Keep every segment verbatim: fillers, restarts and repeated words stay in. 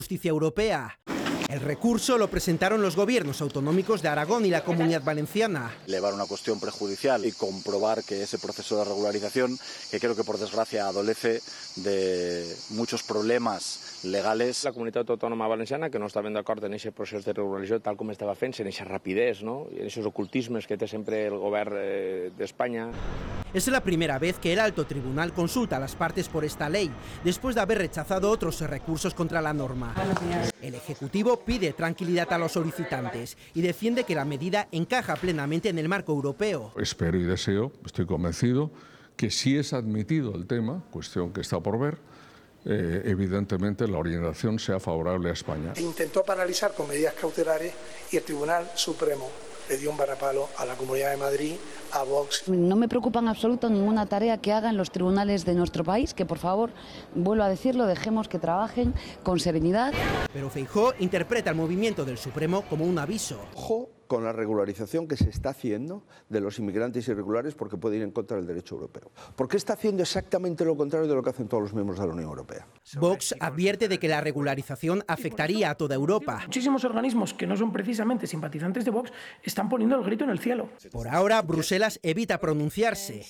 Justicia Europea. El recurso lo presentaron los gobiernos autonómicos de Aragón y la Comunidad Valenciana. Elevar una cuestión prejudicial y comprobar que ese proceso de regularización, que creo que por desgracia adolece de muchos problemas legales. La Comunitat Autònoma Valenciana, que no estaven d'acord en aquest procés de regularització tal com estava fent, en aquesta rapidez, ¿no? I en aquests ocultismes que té sempre el govern eh, d'Espanya. Es la primera vez que el alto tribunal consulta a las partes por esta ley, después de haber rechazado otros recursos contra la norma. El Ejecutivo pide tranquilidad a los solicitantes y defiende que la medida encaja plenamente en el marco europeo. Espero y deseo, estoy convencido, que si es admitido el tema, cuestión que está por ver, eh, evidentemente la orientación sea favorable a España. Intentó paralizar con medidas cautelares y el Tribunal Supremo le dio un varapalo a la Comunidad de Madrid, a Vox. No me preocupa en absoluto ninguna tarea que hagan los tribunales de nuestro país, que por favor, vuelvo a decirlo, dejemos que trabajen con serenidad. Pero Feijóo interpreta el movimiento del Supremo como un aviso. Ojo con la regularización que se está haciendo de los inmigrantes irregulares porque puede ir en contra del derecho europeo. Porque está haciendo exactamente lo contrario de lo que hacen todos los miembros de la Unión Europea. Vox advierte de que la regularización afectaría a toda Europa. Muchísimos organismos que no son precisamente simpatizantes de Vox están poniendo el grito en el cielo. Por ahora, Bruselas evita pronunciarse.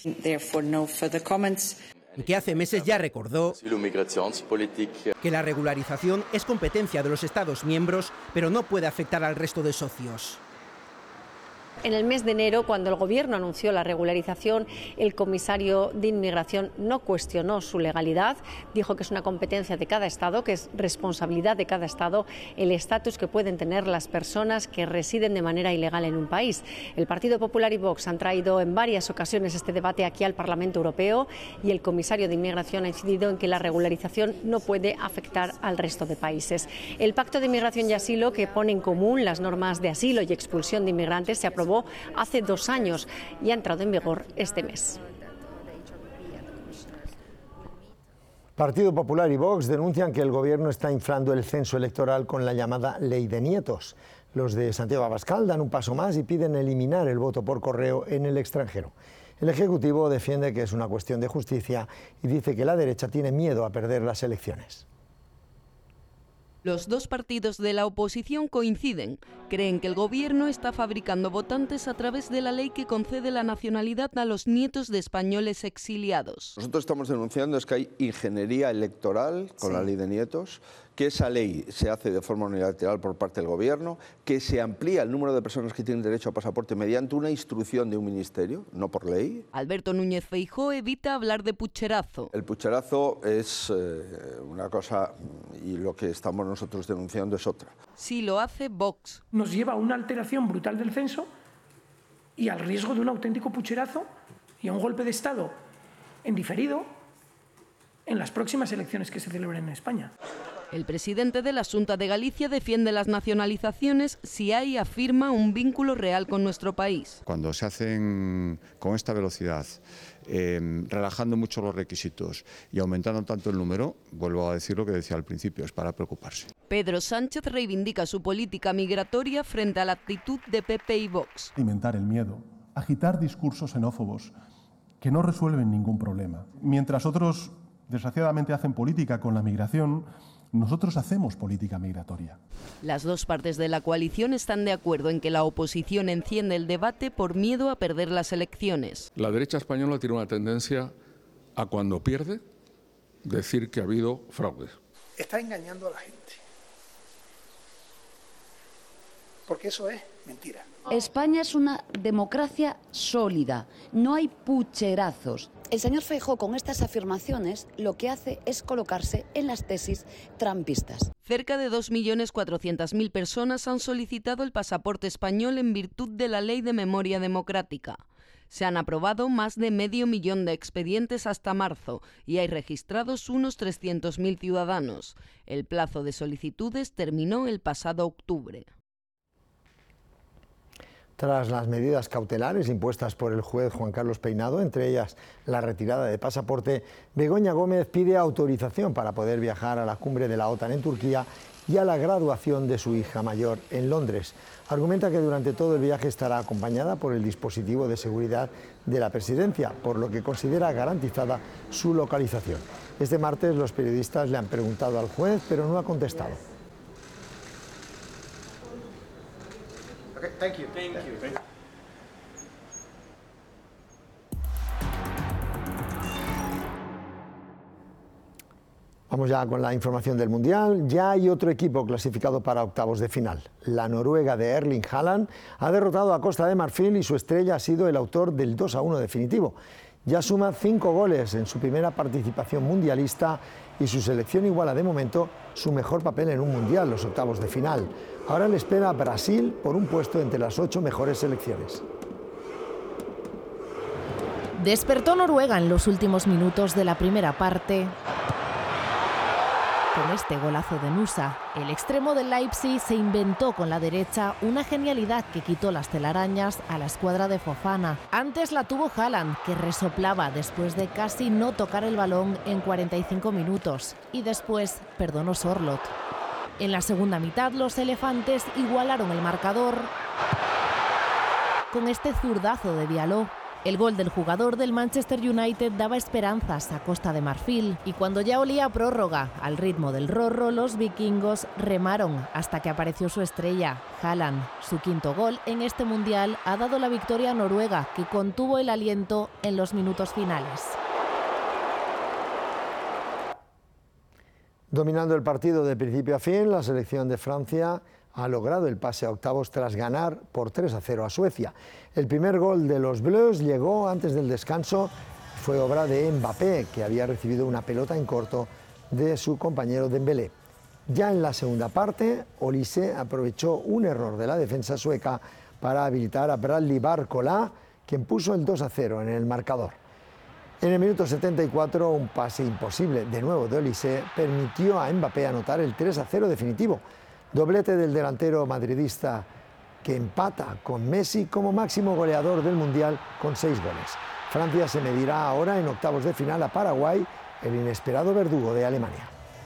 Y que hace meses ya recordó que la regularización es competencia de los Estados miembros, pero no puede afectar al resto de socios. En el mes de enero, cuando el Gobierno anunció la regularización, el comisario de Inmigración no cuestionó su legalidad, dijo que es una competencia de cada Estado, que es responsabilidad de cada Estado el estatus que pueden tener las personas que residen de manera ilegal en un país. El Partido Popular y Vox han traído en varias ocasiones este debate aquí al Parlamento Europeo y el comisario de Inmigración ha incidido en que la regularización no puede afectar al resto de países. El Pacto de Inmigración y Asilo, que pone en común las normas de asilo y expulsión de inmigrantes, se aprobó hace dos años y ha entrado en vigor este mes. Partido Popular y Vox denuncian que el Gobierno está inflando el censo electoral con la llamada Ley de Nietos. Los de Santiago Abascal dan un paso más y piden eliminar el voto por correo en el extranjero. El Ejecutivo defiende que es una cuestión de justicia y dice que la derecha tiene miedo a perder las elecciones. Los dos partidos de la oposición coinciden. Creen que el Gobierno está fabricando votantes a través de la ley que concede la nacionalidad a los nietos de españoles exiliados. Nosotros estamos denunciando es que hay ingeniería electoral con sí. la ley de nietos, que esa ley se hace de forma unilateral por parte del Gobierno, que se amplía el número de personas que tienen derecho a pasaporte mediante una instrucción de un ministerio, no por ley. Alberto Núñez Feijóo evita hablar de pucherazo. El pucherazo es eh, una cosa y lo que estamos nosotros denunciando es otra. Si lo hace Vox. Nos lleva a una alteración brutal del censo y al riesgo de un auténtico pucherazo y a un golpe de Estado en diferido en las próximas elecciones que se celebren en España. El presidente de la Xunta de Galicia defiende las nacionalizaciones si hay, afirma, un vínculo real con nuestro país. Cuando se hacen con esta velocidad, eh, relajando mucho los requisitos y aumentando tanto el número, vuelvo a decir lo que decía al principio, es para preocuparse. Pedro Sánchez reivindica su política migratoria frente a la actitud de P P y Vox. Alimentar el miedo, agitar discursos xenófobos que no resuelven ningún problema. Mientras otros, desgraciadamente, hacen política con la migración, nosotros hacemos política migratoria. Las dos partes de la coalición están de acuerdo en que la oposición enciende el debate por miedo a perder las elecciones. La derecha española tiene una tendencia a, cuando pierde, decir que ha habido fraude. Está engañando a la gente. Porque eso es mentira. España es una democracia sólida, no hay pucherazos. El señor Feijóo con estas afirmaciones lo que hace es colocarse en las tesis trampistas. Cerca de dos millones cuatrocientas mil personas han solicitado el pasaporte español en virtud de la Ley de Memoria Democrática. Se han aprobado más de medio millón de expedientes hasta marzo y hay registrados unos trescientos mil ciudadanos. El plazo de solicitudes terminó el pasado octubre. Tras las medidas cautelares impuestas por el juez Juan Carlos Peinado, entre ellas la retirada de pasaporte, Begoña Gómez pide autorización para poder viajar a la cumbre de la OTAN en Turquía y a la graduación de su hija mayor en Londres. Argumenta que durante todo el viaje estará acompañada por el dispositivo de seguridad de la presidencia, por lo que considera garantizada su localización. Este martes los periodistas le han preguntado al juez, pero no ha contestado. Okay, thank you. Thank you. Thank you. Vamos ya con la información del Mundial. Ya hay otro equipo clasificado para octavos de final. La Noruega de Erling Haaland ha derrotado a Costa de Marfil y su estrella ha sido el autor del dos a uno definitivo. Ya suma cinco goles en su primera participación mundialista y su selección iguala de momento su mejor papel en un Mundial, los octavos de final. Ahora le espera a Brasil por un puesto entre las ocho mejores selecciones. Despertó Noruega en los últimos minutos de la primera parte con este golazo de Nusa. El extremo del Leipzig se inventó con la derecha una genialidad que quitó las telarañas a la escuadra de Fofana. Antes la tuvo Haaland, que resoplaba después de casi no tocar el balón en cuarenta y cinco minutos. Y después perdonó Sorloth. En la segunda mitad los elefantes igualaron el marcador con este zurdazo de Diallo. El gol del jugador del Manchester United daba esperanzas a Costa de Marfil y cuando ya olía a prórroga, al ritmo del rorro, los vikingos remaron hasta que apareció su estrella, Haaland. Su quinto gol en este Mundial ha dado la victoria a Noruega, que contuvo el aliento en los minutos finales. Dominando el partido de principio a fin, la selección de Francia ha logrado el pase a octavos tras ganar por tres a cero a Suecia. El primer gol de los Bleus llegó antes del descanso, fue obra de Mbappé, que había recibido una pelota en corto de su compañero Dembélé. Ya en la segunda parte, Olise aprovechó un error de la defensa sueca para habilitar a Bradley Barcola, quien puso el dos a cero en el marcador. En el minuto setenta y cuatro, un pase imposible de nuevo de Olise permitió a Mbappé anotar el tres a cero definitivo. Doblete del delantero madridista que empata con Messi como máximo goleador del Mundial con seis goles. Francia se medirá ahora en octavos de final a Paraguay, el inesperado verdugo de Alemania.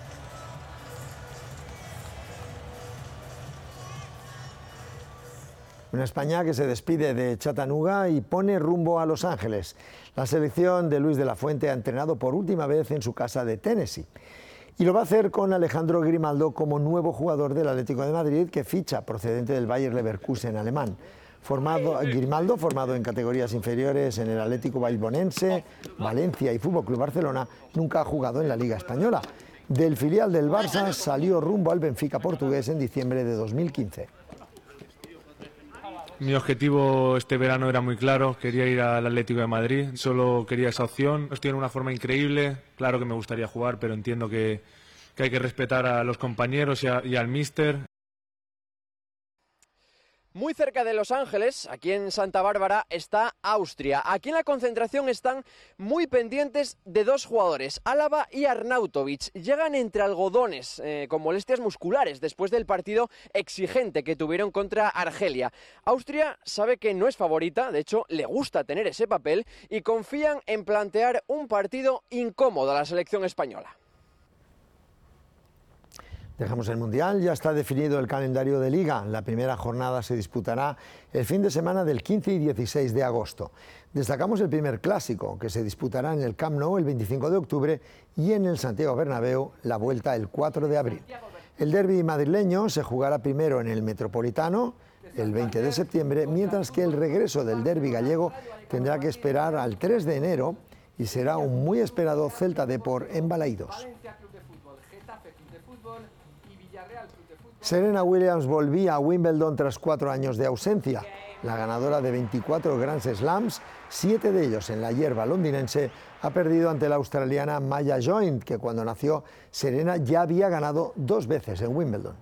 Una España que se despide de Chattanooga y pone rumbo a Los Ángeles. La selección de Luis de la Fuente ha entrenado por última vez en su casa de Tennessee. Y lo va a hacer con Alejandro Grimaldo como nuevo jugador del Atlético de Madrid, que ficha procedente del Bayer Leverkusen alemán. Formado, Grimaldo, formado en categorías inferiores en el Atlético Bilbaonense, Valencia y Fútbol Club Barcelona, nunca ha jugado en la Liga Española. Del filial del Barça salió rumbo al Benfica portugués en diciembre de dos mil quince. Mi objetivo este verano era muy claro, quería ir al Atlético de Madrid, solo quería esa opción. Estoy en una forma increíble, claro que me gustaría jugar, pero entiendo que, que hay que respetar a los compañeros y, a, y al míster. Muy cerca de Los Ángeles, aquí en Santa Bárbara, está Austria. Aquí en la concentración están muy pendientes de dos jugadores, Álava y Arnautovic. Llegan entre algodones, eh, con molestias musculares, después del partido exigente que tuvieron contra Argelia. Austria sabe que no es favorita, de hecho le gusta tener ese papel, y confían en plantear un partido incómodo a la selección española. Dejamos el Mundial, ya está definido el calendario de Liga. La primera jornada se disputará el fin de semana del quince y dieciséis de agosto. Destacamos el primer clásico, que se disputará en el Camp Nou el veinticinco de octubre y en el Santiago Bernabéu la vuelta el cuatro de abril. El derbi madrileño se jugará primero en el Metropolitano el veinte de septiembre, mientras que el regreso del derbi gallego tendrá que esperar al tres de enero y será un muy esperado Celta Depor en Balaídos. Serena Williams volvía a Wimbledon tras cuatro años de ausencia. La ganadora de veinticuatro Grand Slams, siete de ellos en la hierba londinense, ha perdido ante la australiana Maya Joint, que cuando nació Serena ya había ganado dos veces en Wimbledon.